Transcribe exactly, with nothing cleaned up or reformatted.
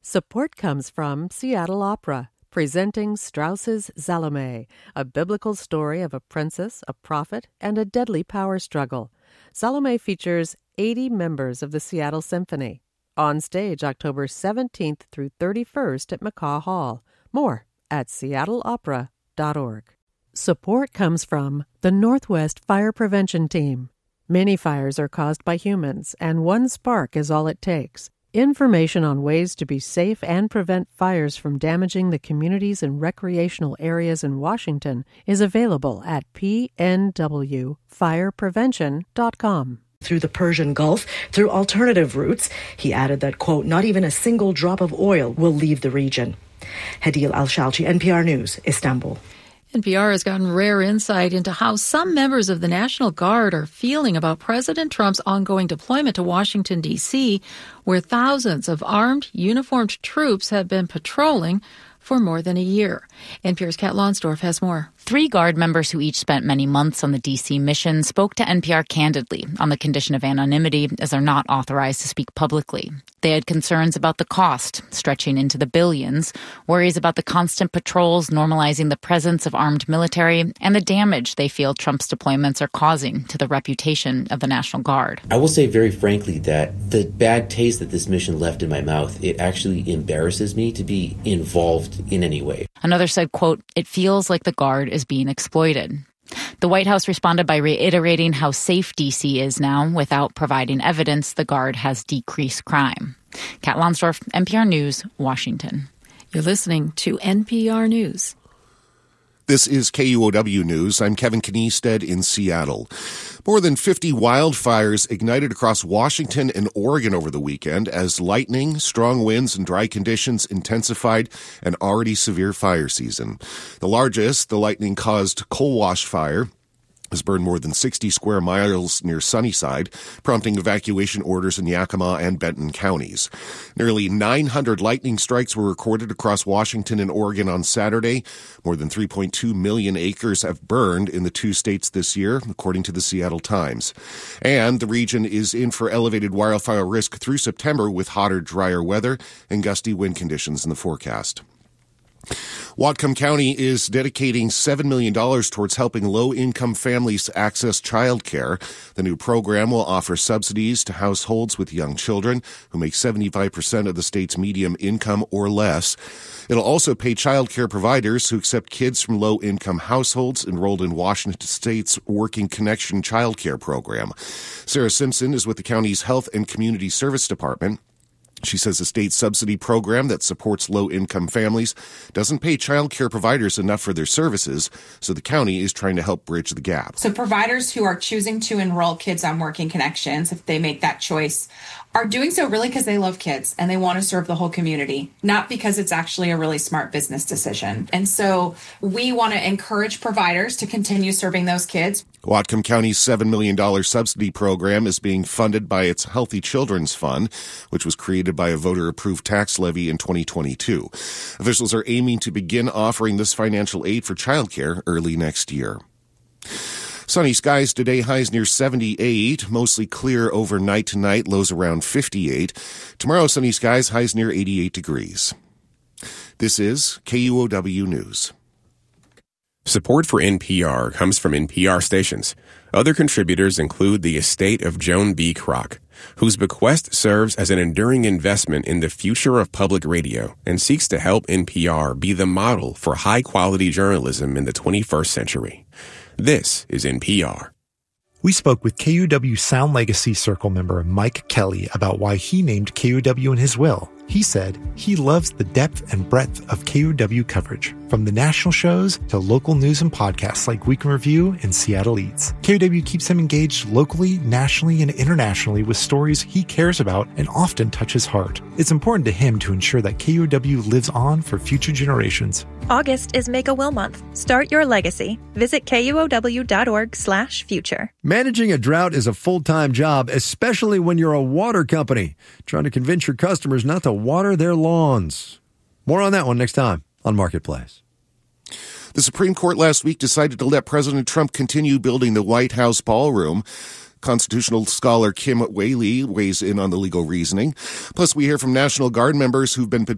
Support comes from Seattle Opera, presenting Strauss's Salome, a biblical story of a princess, a prophet, and a deadly power struggle. Salome features eighty members of the Seattle Symphony. On stage October seventeenth through thirty-first at McCaw Hall. More at seattle opera dot org. Support comes from the Northwest Fire Prevention Team. Many fires are caused by humans, and one spark is all it takes. Information on ways to be safe and prevent fires from damaging the communities and recreational areas in Washington is available at p n w fire prevention dot com. Through the Persian Gulf, through alternative routes, he added that, quote, not even a single drop of oil will leave the region. Hadil Al-Shalchi, N P R News, Istanbul. N P R has gotten rare insight into how some members of the National Guard are feeling about President Trump's ongoing deployment to Washington, D C, where thousands of armed, uniformed troops have been patrolling for more than a year. N P R's Kat Lonsdorf has more. Three Guard members who each spent many months on the D C mission spoke to N P R candidly on the condition of anonymity, as they're not authorized to speak publicly. They had concerns about the cost, stretching into the billions, worries about the constant patrols normalizing the presence of armed military, and the damage they feel Trump's deployments are causing to the reputation of the National Guard. I will say very frankly that the bad taste that this mission left in my mouth, it actually embarrasses me to be involved in any way. Another said, quote, it feels like the Guard is being exploited. The White House responded by reiterating how safe D C is now without providing evidence the Guard has decreased crime. Kat Lonsdorf, N P R News, Washington. You're listening to N P R News. This is K U O W News. I'm Kevin Kniestead in Seattle. More than fifty wildfires ignited across Washington and Oregon over the weekend as lightning, strong winds, and dry conditions intensified an already severe fire season. The largest, the lightning-caused Coal Wash Fire, has burned more than sixty square miles near Sunnyside, prompting evacuation orders in Yakima and Benton counties. Nearly nine hundred lightning strikes were recorded across Washington and Oregon on Saturday. More than three point two million acres have burned in the two states this year, according to the Seattle Times. And the region is in for elevated wildfire risk through September with hotter, drier weather and gusty wind conditions in the forecast. Whatcom County is dedicating seven million dollars towards helping low-income families access childcare. The new program will offer subsidies to households with young children who make seventy-five percent of the state's median income or less. It'll also pay childcare providers who accept kids from low-income households enrolled in Washington State's Working Connection childcare program. Sarah Simpson is with the county's Health and Community Service Department. She says the state subsidy program that supports low-income families doesn't pay child care providers enough for their services, so the county is trying to help bridge the gap. So providers who are choosing to enroll kids on Working Connections, if they make that choice, are doing so really because they love kids and they want to serve the whole community, not because it's actually a really smart business decision. And so we want to encourage providers to continue serving those kids. Whatcom County's seven million dollars subsidy program is being funded by its Healthy Children's Fund, which was created by a voter-approved tax levy in twenty twenty-two. Officials are aiming to begin offering this financial aid for childcare early next year. Sunny skies today, highs near seventy-eight, mostly clear overnight tonight, lows around fifty-eight. Tomorrow, sunny skies, highs near eighty-eight degrees. This is K U O W News. Support for N P R comes from N P R stations. Other contributors include the estate of Joan B. Kroc, whose bequest serves as an enduring investment in the future of public radio and seeks to help N P R be the model for high-quality journalism in the twenty-first century. This is N P R. We spoke with K U W Sound Legacy Circle member Mike Kelly about why he named K U W in his will. He said he loves the depth and breadth of K U W coverage, from the national shows to local news and podcasts like Week in Review and Seattle Eats. K U W keeps him engaged locally, nationally, and internationally with stories he cares about and often touch his heart. It's important to him to ensure that K U W lives on for future generations. August is Make a Will Month. Start your legacy. Visit kuow.org slash future. Managing a drought is a full-time job, especially when you're a water company trying to convince your customers not to water their lawns. More on that one next time on Marketplace. The Supreme Court last week decided to let President Trump continue building the White House ballroom. Constitutional scholar Kim Whaley weighs in on the legal reasoning. Plus, we hear from National Guard members who've been